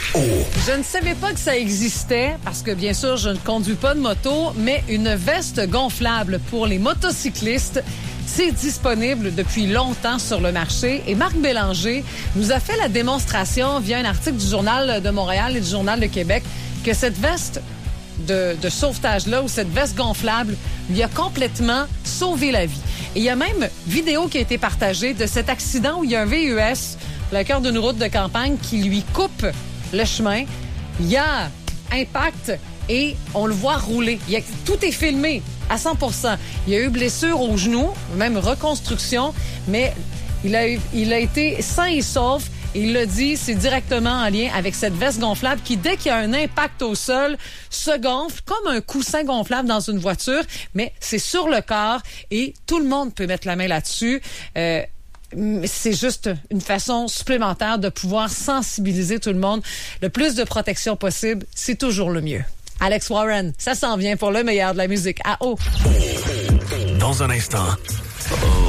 Je ne savais pas que ça existait parce que, bien sûr, je ne conduis pas de moto, mais une veste gonflable pour les motocyclistes, c'est disponible depuis longtemps sur le marché. Et Marc Bélanger nous a fait la démonstration via un article du Journal de Montréal et du Journal de Québec que cette veste de sauvetage-là ou cette veste gonflable lui a complètement sauvé la vie. Et il y a même vidéo qui a été partagée de cet accident où il y a un VUS, le cœur d'une route de campagne, qui lui coupe le chemin. Il y a impact et on le voit rouler. Tout est filmé à 100%. Il y a eu blessure au genou, même reconstruction, mais il a été sain et sauf. Et il l'a dit, c'est directement en lien avec cette veste gonflable qui, dès qu'il y a un impact au sol, se gonfle comme un coussin gonflable dans une voiture, mais c'est sur le corps et tout le monde peut mettre la main là-dessus. C'est juste une façon supplémentaire de pouvoir sensibiliser tout le monde. Le plus de protection possible, c'est toujours le mieux. Alex Warren, ça s'en vient pour le meilleur de la musique. À haut. Dans un instant.